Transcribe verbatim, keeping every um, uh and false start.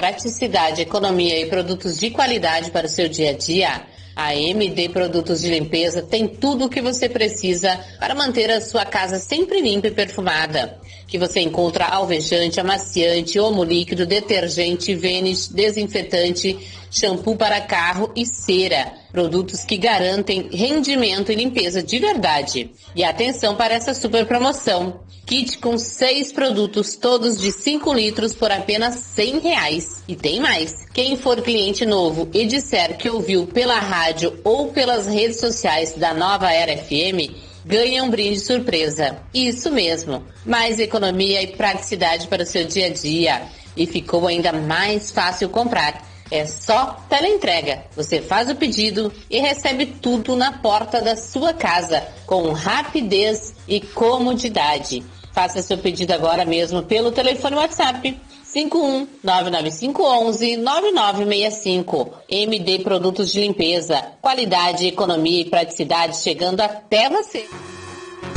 praticidade, economia e produtos de qualidade para o seu dia a dia, a M D Produtos de Limpeza tem tudo o que você precisa para manter a sua casa sempre limpa e perfumada. Que você encontra alvejante, amaciante, omo líquido, detergente, vênus, desinfetante, shampoo para carro e cera. Produtos que garantem rendimento e limpeza de verdade. E atenção para essa super promoção. Kit com seis produtos, todos de cinco litros por apenas cem reais. E tem mais. Quem for cliente novo e disser que ouviu pela rádio ou pelas redes sociais da Nova Era F M, ganha um brinde surpresa. Isso mesmo. Mais economia e praticidade para o seu dia a dia. E ficou ainda mais fácil comprar. É só teleentrega. Você faz o pedido e recebe tudo na porta da sua casa, com rapidez e comodidade. Faça seu pedido agora mesmo pelo telefone WhatsApp cinco um nove nove cinco um um nove nove seis cinco. M D Produtos de Limpeza. Qualidade, economia e praticidade chegando até você.